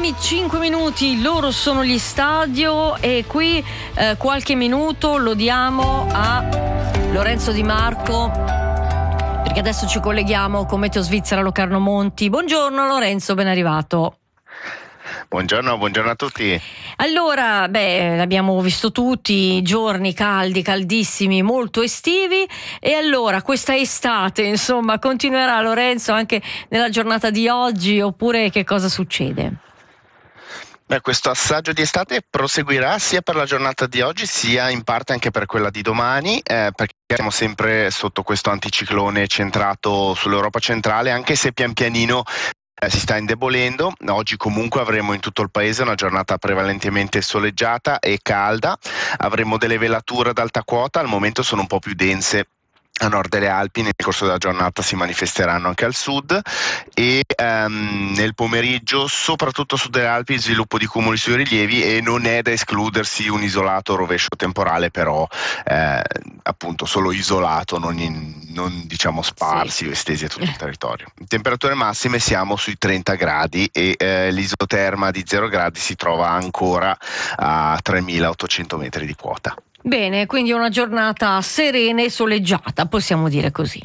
Dammi 5 minuti, loro sono gli Stadio e qui qualche minuto lo diamo a Lorenzo Di Marco, perché adesso ci colleghiamo con Meteo Svizzera Locarno Monti. Buongiorno Lorenzo, ben arrivato. Buongiorno a tutti. Allora, l'abbiamo visto tutti, giorni caldi, caldissimi, molto estivi, e allora questa estate, insomma, continuerà, Lorenzo, anche nella giornata di oggi, oppure che cosa succede? Questo assaggio di estate proseguirà sia per la giornata di oggi sia in parte anche per quella di domani, perché siamo sempre sotto questo anticiclone centrato sull'Europa centrale, anche se pian pianino si sta indebolendo. Oggi comunque avremo in tutto il paese una giornata prevalentemente soleggiata e calda, avremo delle velature ad alta quota, al momento sono un po' più dense a nord delle Alpi, nel corso della giornata si manifesteranno anche al sud e nel pomeriggio soprattutto su delle Alpi sviluppo di cumuli sui rilievi e non è da escludersi un isolato rovescio temporale, però appunto solo isolato, non diciamo sparsi o estesi a tutto il territorio. In temperature massime siamo sui 30 gradi e l'isoterma di 0 gradi si trova ancora a 3.800 metri di quota. Bene, quindi una giornata serena e soleggiata, possiamo dire così.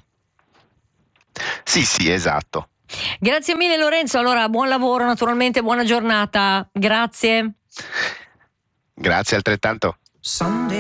Sì, esatto. Grazie mille Lorenzo, allora buon lavoro naturalmente, buona giornata, grazie. Grazie altrettanto.